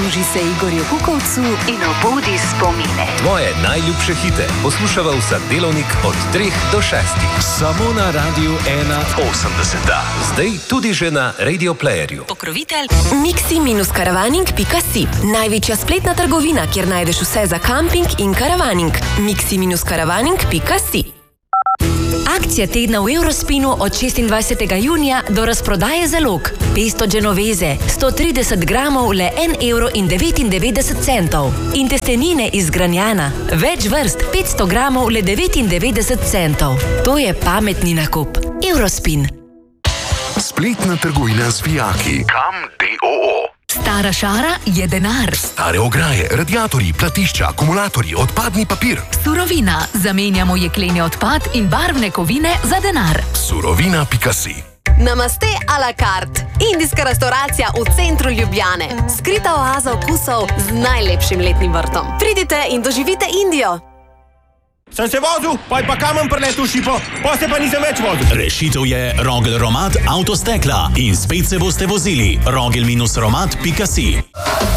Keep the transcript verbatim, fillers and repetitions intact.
Pridruži se Igorju Kukovcu in obudi spomine. Tvoje najljubše hite poslušava vsak delovnik od treh do šestih. Samo na Radiu ena osemdeset. Zdaj tudi že na Radio Playerju. Pokrovitelj miksi minus karavaning pika si. Največja spletna trgovina, kjer najdeš vse za kamping in karavaning. miksi minus karavaning pika si. Akcija tedna v Eurospinu od šestindvajsetega junija do razprodaje zalog. Pesto genoveze, sto trideset gramov, le en evro in devetindevetdeset centov. In testenine iz granjana, več vrst, petsto gramov, le devetindevetdeset centov. To je pametni nakup. Eurospin. Spletna trgovina z vijaki. Kam D O O. Stara šara je denar. Stare ograje, radiatorji, platišča, akumulatorji, odpadni papir. Surovina. Zamenjamo jekleni odpad in barvne kovine za denar. Surovina pika si. Namaste a la carte. Indijska restauracija v centru Ljubljane. Skrita oaza okusov z najlepšim letnim vrtom. Pridite in doživite Indijo. Sem se vozil, pa je pa kamen preletel v šipo, pa se pa nisem več vozil. Rešitev je Rogel Romat avtostekla in spet se boste vozili. rogel romat pika si.